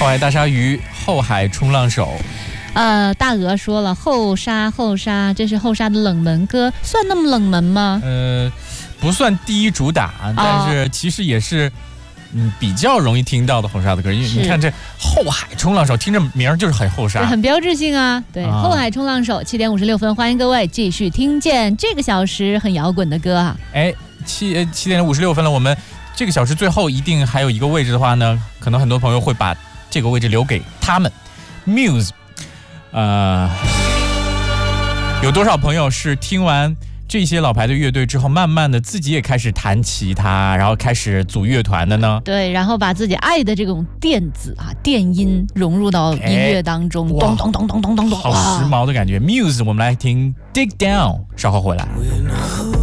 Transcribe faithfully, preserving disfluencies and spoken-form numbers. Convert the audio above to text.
后海大鲨鱼，后海冲浪手。 呃，大鹅说了，后沙后沙，这是后沙的冷门歌，算那么冷门吗？ 呃，不算第一主打，但是其实也是。嗯，比较容易听到的后沙的歌，因为你看这后海冲浪手，听着名儿就是很后沙， 很标志性啊。对，啊、后海冲浪手，七点五十六分，欢迎各位继续听见这个小时很摇滚的歌啊。 哎，七七点五十六分了，我们这个小时最后一定还有一个位置的话呢，可能很多朋友会把这个位置留给他们 ，Muse。呃，有多少朋友是听完这些老牌的乐队之后，慢慢的自己也开始弹吉他，然后开始组乐团的呢？ 对，然后把自己爱的这种电子啊、电音融入到音乐当中，咚咚咚咚咚咚咚， 好时髦的感觉。Muse， 我们来听 Dig Down， 稍后回来。